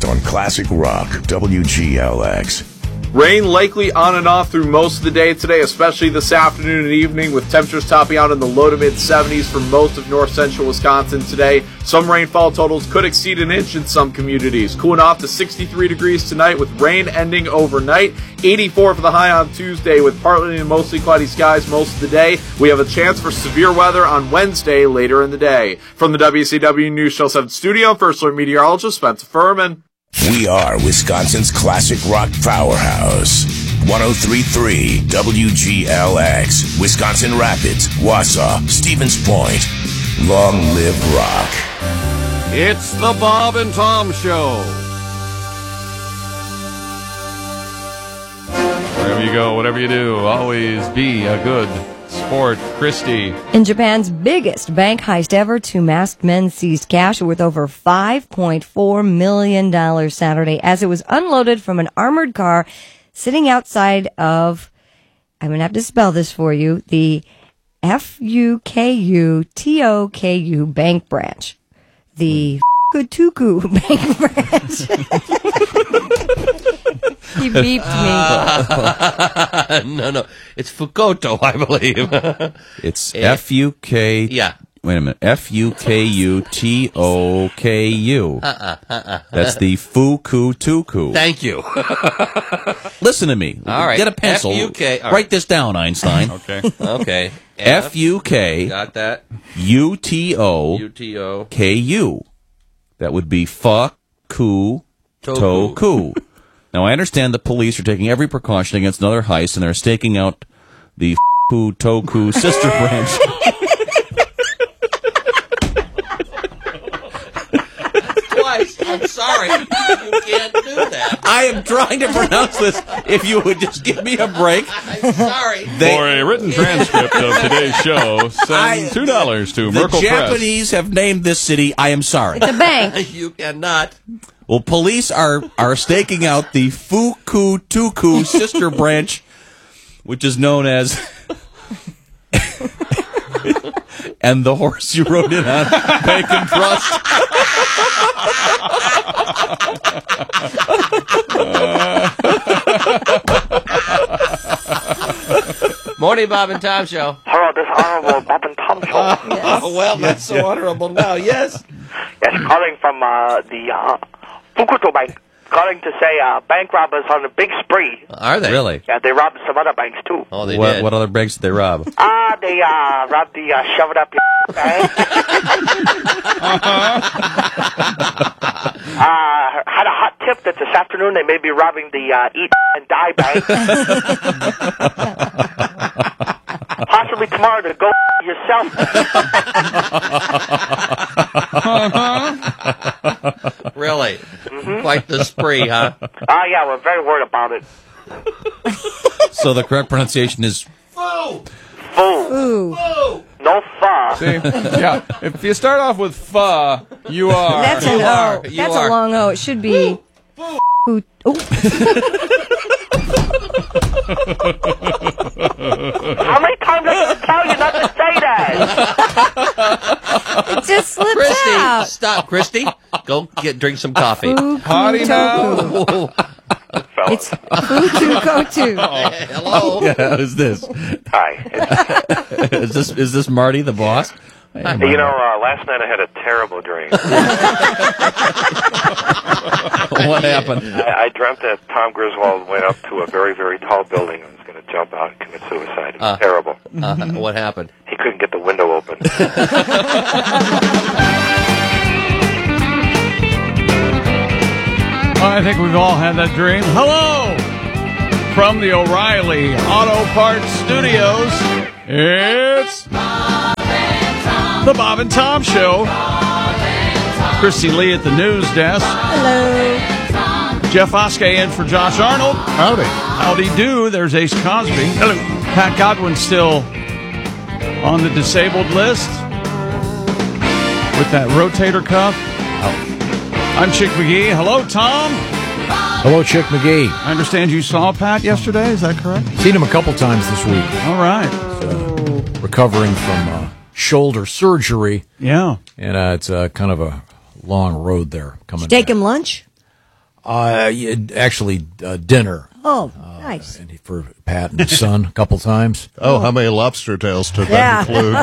forecast on Classic Rock WGLX. Rain likely on and off through most of the day today, especially this afternoon and evening, with temperatures topping out in the low to mid-70s for most of north central Wisconsin today. Some rainfall totals could exceed an inch in some communities. Cooling off to 63 degrees tonight with rain ending overnight. 84 for the high on Tuesday with partly and mostly cloudy skies most of the day. We have a chance for severe weather on Wednesday later in the day. From the WCW News Show 7 studio, First Alert meteorologist Spencer Furman. We are Wisconsin's classic rock powerhouse. 103.3 WGLX, Wisconsin Rapids, Wausau, Stevens Point. Long live rock. It's the Bob and Tom Show. Wherever you go, whatever you do, always be a good sport. Christy. In Japan's biggest bank heist ever, 2 masked men seized cash worth over $5.4 million Saturday as it was unloaded from an armored car sitting outside of, I'm going to have to spell this for you, the Fukutoku bank branch. The Fukutoku bank branch. He beeped me. No. It's Fukuto, I believe. It's F-U-K... Yeah. Wait a minute. F-U-K-U-T-O-K-U. That's the Fukutoku. Thank you. Listen to me. All right. Get a pencil. F-U-K. All Write right. this down, Einstein. Okay. F-U-K... Got that. U-T-O... U-T-O... K-U. That would be Fukutoku. Now, I understand the police are taking every precaution against another heist, and they're staking out the Fukutoku sister branch. Twice. I'm sorry. You can't do that. I am trying to pronounce this. If you would just give me a break. I'm sorry. For a written transcript of today's show, send $2 to Merkle The Press. Japanese have named this city. I am sorry. The bank. You cannot. Well, police are staking out the Fukutoku sister branch, which is known as and the horse you rode in on, Bank and Trust. Morning, Bob and Tom Show. Hello, this honorable Bob and Tom Show. Oh, well, that's so honorable now. Yes. Yes, calling from the Fukuto Bank. Calling to say bank robbers on a big spree. Are they? Really? Yeah, they robbed some other banks, too. Oh, they did. What other banks did they rob? They robbed the Shove It Up Your Bank. Had a hot tip that this afternoon they may be robbing the Eat and Die Bank. Possibly tomorrow to go yourself. Really? Mm-hmm. Quite the spree, huh? Yeah, we're very worried about it. So the correct pronunciation is Foo! Ooh. No fa. See? Yeah. If you start off with fa, you are. That's an O. That's a long O. It should be. Ooh. How many times did I tell you not to say that? It just slips Christy, out. stop, Christy. Go drink some coffee. Howdy now. It's Fukutoku. Hello. yeah. Who's this? Hi. Is this Marty, the boss? Hey, last night I had a terrible dream. What happened? I dreamt that Tom Griswold went up to a very, very tall building and was going to jump out and commit suicide. It was terrible. What happened? He couldn't get the window open. I think we've all had that dream. Hello! From the O'Reilly Auto Parts Studios, it's the Bob and Tom Show. Christy Lee at the news desk. Hello. Jeff Oskey in for Josh Arnold. Howdy. Howdy do. There's Ace Cosby. Hello. Pat Godwin still on the disabled list with that rotator cuff. I'm Chick McGee. Hello, Tom. Hello, Chick McGee. I understand you saw Pat yesterday. Is that correct? Seen him a couple times this week. All right. Recovering from shoulder surgery. Yeah. And it's kind of a long road there coming Take back. him lunch? Actually, dinner. Oh, nice. And for Pat and his son a couple times. Oh, how many lobster tails did that include?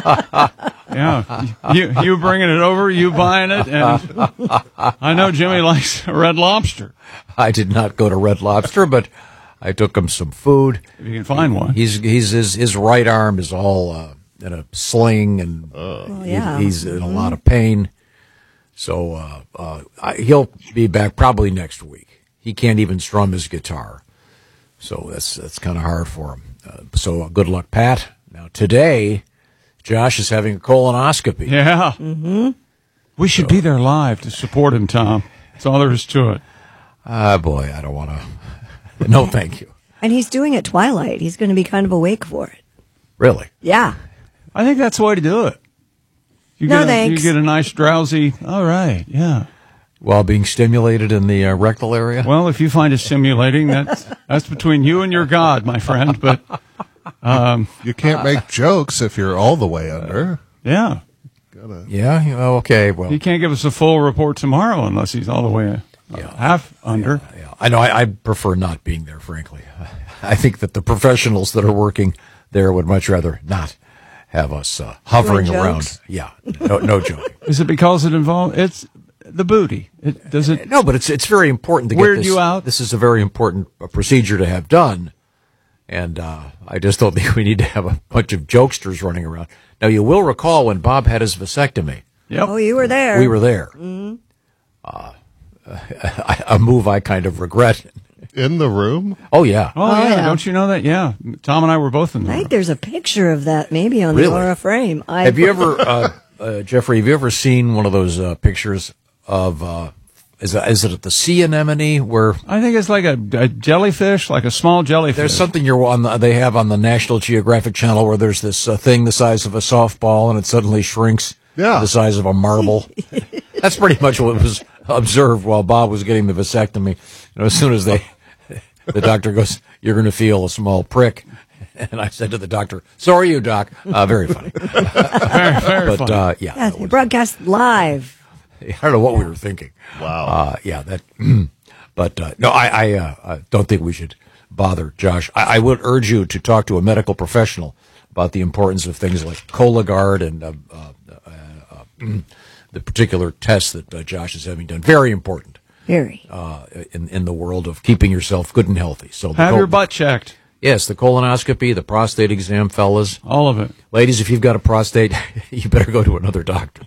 Yeah. You bringing it over, you buying it, and I know Jimmy likes Red Lobster. I did not go to Red Lobster, but I took him some food. If you can find one. His right arm is all in a sling, and he's in a lot of pain. So he'll be back probably next week. He can't even strum his guitar, so that's kind of hard for him. So good luck, Pat. Now today, Josh is having a colonoscopy. Yeah. Mm-hmm. We should be there live to support him, Tom. That's all there is to it. Boy, I don't want to. No, thank you. And he's doing it twilight. He's going to be kind of awake for it. Really? Yeah. I think that's the way to do it. You thanks. You get a nice drowsy. All right. Yeah. While being stimulated in the rectal area? Well, if you find it stimulating, that's between you and your God, my friend. But you can't make jokes if you're all the way under. Yeah. Yeah. Okay. Well, he can't give us a full report tomorrow unless he's all the way half under. Yeah. I know. I prefer not being there, frankly. I think that the professionals that are working there would much rather not have us hovering around. Yeah. No joking. Is it because it involves it's the booty? Does it? No, but it's very important to weird get this. You out? This is a very important procedure to have done, and I just don't think we need to have a bunch of jokesters running around. Now, you will recall when Bob had his vasectomy. Yep. Oh, you were there. We were there. Mm-hmm. A move I kind of regret. In the room? Oh, yeah. Oh, yeah. Don't you know that? Yeah. Tom and I were both in I there. think there's a picture of that maybe on Really? the Aura frame. Have you ever, Jeffrey, have you ever seen one of those pictures of, is it at the sea anemone where? I think it's like a jellyfish, like a small jellyfish. There's something they have on the National Geographic Channel where there's this thing the size of a softball and it suddenly shrinks to the size of a marble. That's pretty much what was observed while Bob was getting the vasectomy. As soon as the doctor goes, "You're going to feel a small prick," and I said to the doctor, "So are you, Doc." Very funny. very funny. But Yeah, they broadcast live. I don't know what we were thinking. Wow. But no, I don't think we should bother Josh. I would urge you to talk to a medical professional about the importance of things like Cologuard and the particular test that Josh is having done. Very important. Very. In the world of keeping yourself good and healthy. So have your butt checked. Yes, the colonoscopy, the prostate exam, fellas. All of it. Ladies, if you've got a prostate, you better go to another doctor.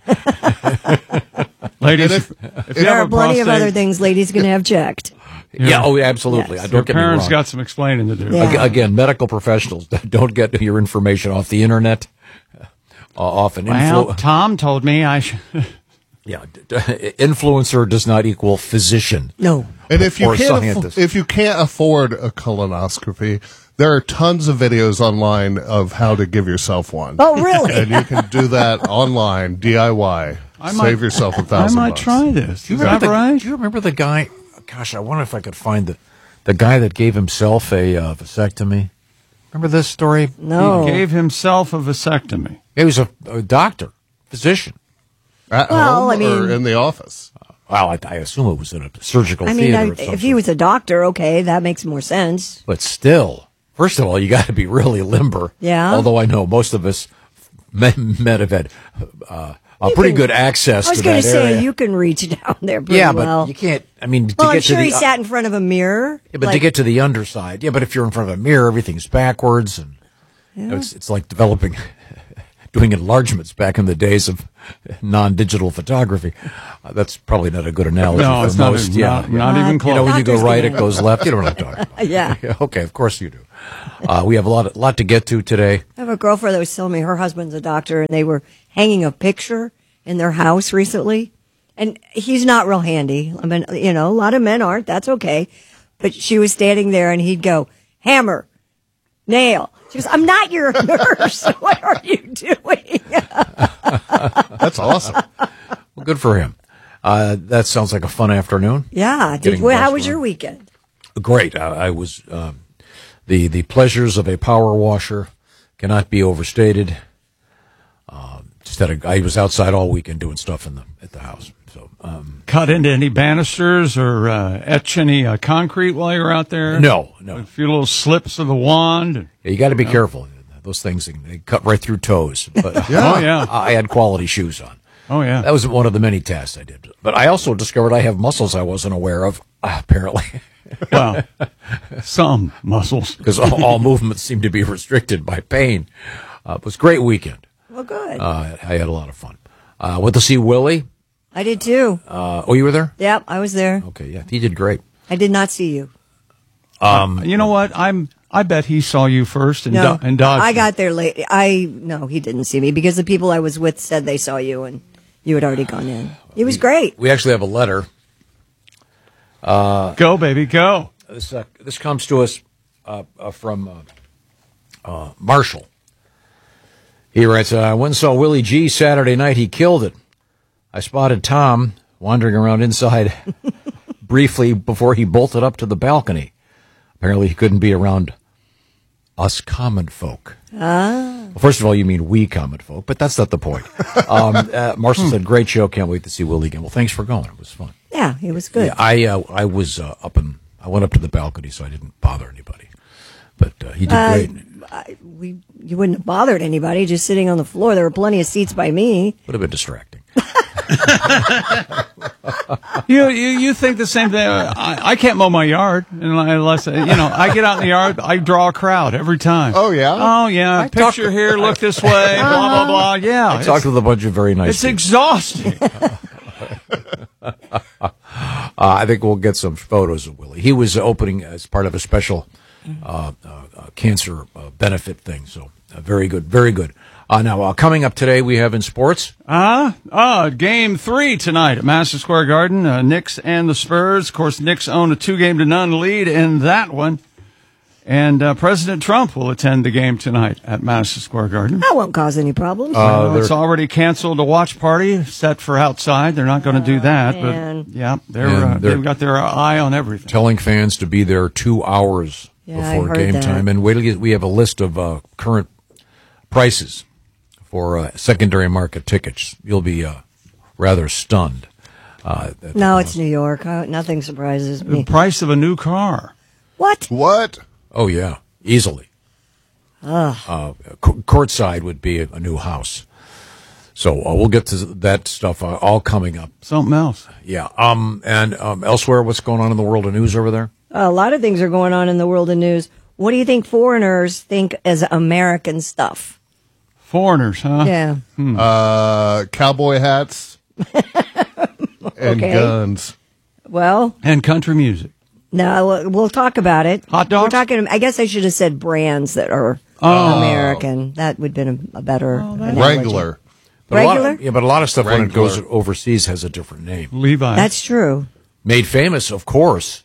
Ladies, if you there have are a plenty of prostate, other things ladies can have checked. Yeah, oh, absolutely. Yes. Don't get me parents wrong. got some explaining to do. Yeah. Again, medical professionals, don't get your information off the internet. Often, Tom told me I should. Yeah, influencer does not equal physician. No. And if you Or scientist. if you can't afford a colonoscopy, there are tons of videos online of how to give yourself one. Oh, really? And you can do that online, DIY. Save yourself $1,000. I might try this. Is that right? Do you remember the guy? Gosh, I wonder if I could find the guy that gave himself a vasectomy. Remember this story? No. He gave himself a vasectomy. He was a doctor, physician. At Well, home I mean- or in the office? Well, I assume it was in a surgical I theater. mean, of some if he sort. was a doctor, okay, that makes more sense. But still, first of all, you got to be really limber. Yeah. Although I know most of us men have had pretty good access I was to going that to say, area. you can reach down there pretty Yeah, well. but you can't. I mean, Well, to I'm get sure to he the sat in front of a mirror. yeah, but to get to the underside, yeah. But if you're in front of a mirror, everything's backwards, and it's like doing enlargements back in the days of non-digital photography. That's probably not a good analogy No, for it's not. most. Not even close. You know, when you go Doctors right, can it goes left. You don't know what I'm talking about. Yeah. Okay, of course you do. We have a lot to get to today. I have a girlfriend that was telling me her husband's a doctor, and they were hanging a picture in their house recently. And he's not real handy. I mean, a lot of men aren't. That's okay. But she was standing there, and he'd go, hammer, nail. She goes, I'm not your nurse. What are you doing? That's awesome. Well, good for him. That sounds like a fun afternoon. Yeah. Getting How lost was your around. weekend? Great. I was the pleasures of a power washer cannot be overstated. I was outside all weekend doing stuff at the house. So Cut into any banisters or etch any concrete while you're out there? no. A few little slips of the wand? Yeah, you got to be careful. Those things, they cut right through toes. But Oh, yeah. I had quality shoes on. Oh, yeah. That was one of the many tests I did. But I also discovered I have muscles I wasn't aware of, apparently, Well, some muscles. because all movements seem to be restricted by pain. It was a great weekend. Well, good. I had a lot of fun. Went to see Willie. I did too. Oh, you were there? Yep, I was there. Okay, yeah. He did great. I did not see you. You know what? I bet he saw you first and, No, and dodged I you. got there late. No, he didn't see me because the people I was with said they saw you and you had already gone in. It was great. We actually have a letter. Go, baby, go. This comes to us from Marshall. He writes, I went and saw Willie G Saturday night. He killed it. I spotted Tom wandering around inside briefly before he bolted up to the balcony. Apparently he couldn't be around us common folk. Well, first of all, you mean we common folk, but that's not the point. Marshall said, great show. Can't wait to see Willie again. Well, thanks for going. It was fun. Yeah, it was good. Yeah, I was I went up to the balcony, so I didn't bother anybody. But he did great. You wouldn't have bothered anybody just sitting on the floor. There were plenty of seats by me. Would have been distracting. You think the same thing. I can't mow my yard unless I get out in the yard. I draw a crowd every time. Oh, yeah? Oh yeah. Picture here, look this way, blah blah blah. Yeah. I talked with a bunch of very nice It's people. exhausting. I think we'll get some photos of Willie. He was opening as part of a special cancer benefit thing. So very good, very good. Now, coming up today, we have in sports. Game 3 tonight at Madison Square Garden. Knicks and the Spurs. Of course, Knicks own a 2-0 lead in that one. And President Trump will attend the game tonight at Madison Square Garden. That won't cause any problems. It's already canceled a watch party set for outside. They're not going to do that. man. But, yeah, they're they've got their eye on everything. Telling fans to be there 2 hours Yeah, I before heard game that. time. And wait till we have a list of current prices for secondary market tickets. You'll be rather stunned. No, it's New York. Nothing surprises The me. price of a new car. What? What? Oh, yeah, easily. Courtside would be a new house. So we'll get to that stuff all coming up. Something else. Yeah. And elsewhere, what's going on in the world of news over there? A lot of things are going on in the world of news. What do you think foreigners think as American stuff? Foreigners, huh? Yeah. Cowboy hats and Okay. guns. Well, And country music. no, we'll talk about it. Hot dogs? We're talking. I guess I should have said brands that are American. That would have been a better analogy. Wrangler. But Regular? but a lot of stuff when it goes Wrangler. overseas has a different name. Levi. That's true. Made famous, of course,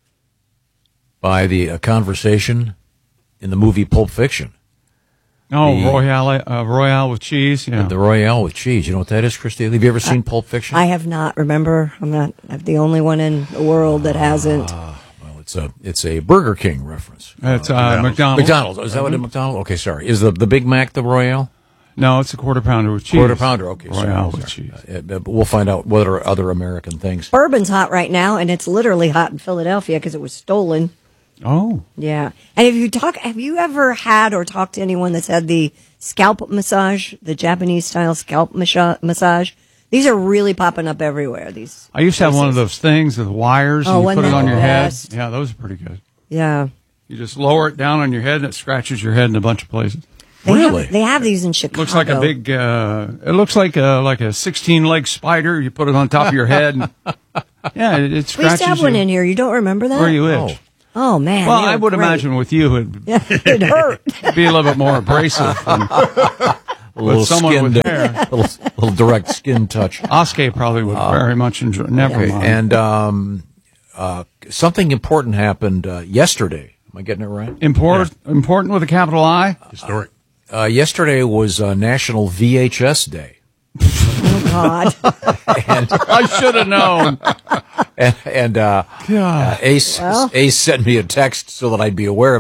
by the conversation in the movie Pulp Fiction. Oh, Royale with cheese. Yeah. The Royale with cheese. You know what that is, Christy? Have you ever seen Pulp Fiction? I have not. Remember, I'm the only one in the world that hasn't. Well, it's a Burger King reference. It's McDonald's. McDonald's. Is that what a McDonald's? Okay, sorry. Is the Big Mac the Royale? No, it's a quarter pounder with cheese. Quarter pounder. Okay, Royale sorry. with cheese. But we'll find out what are other American things. Bourbon's hot right now, and it's literally hot in Philadelphia because it was stolen. Oh. Yeah. And have you ever had or talked to anyone that's had the scalp massage, the Japanese style scalp massage? These are really popping up everywhere. These. I used to have one of places. those things with wires, Oh, and you wasn't put it that on your the head. best? Yeah, those are pretty good. Yeah. You just lower it down on your head, and it scratches your head in a bunch of places. They have these in Chicago. Looks like a big. It looks like a 16-leg spider. You put it on top of your head. And, yeah, it We used scratches to have you one in here. You don't remember that? where you itch. Oh man. Well, they I were would great. imagine with you it'd it hurt. be a little bit more abrasive. A little someone skin, with hair. little direct skin touch. Oskay probably would very much enjoy. Never Okay, mind. and something important happened yesterday. Am I getting it right? Important with a capital I. Historic. Yesterday was National VHS Day. Oh God. I should have known. And Ace sent me a text so that I'd be aware of it.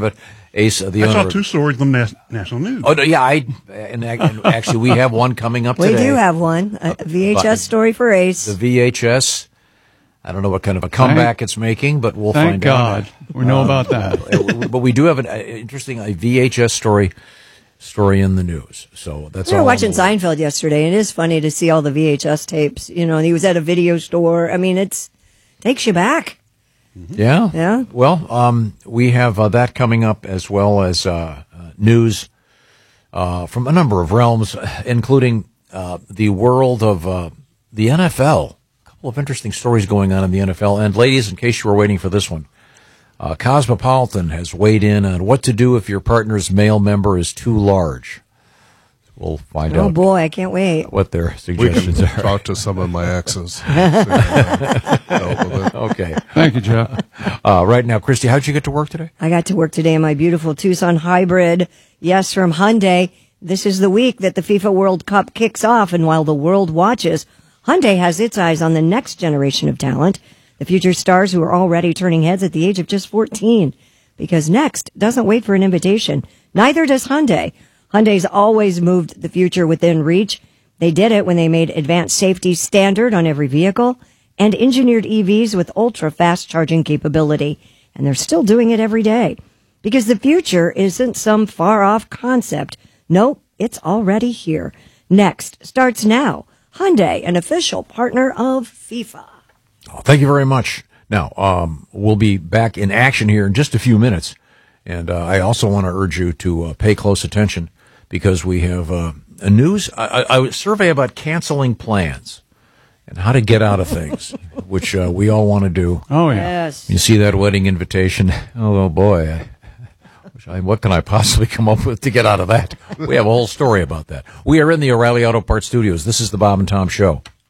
Ace, the I owner. saw two stories in the national news. Oh, no, yeah, and actually we have one coming up today. We do have one, a VHS story for Ace. The VHS. I don't know what kind of a comeback it's making, but we'll find out. Thank God. We know about that. But we do have an interesting VHS story in the news. So that's We were all. watching Seinfeld yesterday, and it is funny to see all the VHS tapes. You know, and he was at a video store. I mean, takes you back. Yeah. Yeah. Well, we have that coming up, as well as news from a number of realms, including the world of the NFL. A couple of interesting stories going on in the NFL. And ladies, in case you were waiting for this one, Cosmopolitan has weighed in on what to do if your partner's male member is too large. We'll find out. Oh boy, I can't wait. What their We suggestions can are. talk to some of my exes. Okay. Thank you, Jeff. Right now, Christy, how'd you get to work today? I got to work today in my beautiful Tucson Hybrid. Yes, from Hyundai. This is the week that the FIFA World Cup kicks off, and while the world watches, Hyundai has its eyes on the next generation of talent, the future stars who are already turning heads at the age of just 14. Because next doesn't wait for an invitation. Neither does Hyundai. Hyundai's always moved the future within reach. They did it when they made advanced safety standard on every vehicle and engineered EVs with ultra-fast charging capability. And they're still doing it every day. Because the future isn't some far-off concept. Nope, it's already here. Next starts now. Hyundai, an official partner of FIFA. Oh, thank you very much. Now, we'll be back in action here in just a few minutes. And I also want to urge you to pay close attention because we have a survey about canceling plans and how to get out of things, which we all want to do. Oh, yeah. Yes. You see that wedding invitation? Oh, boy. What can I possibly come up with to get out of that? We have a whole story about that. We are in the O'Reilly Auto Parts Studios. This is the Bob and Tom Show.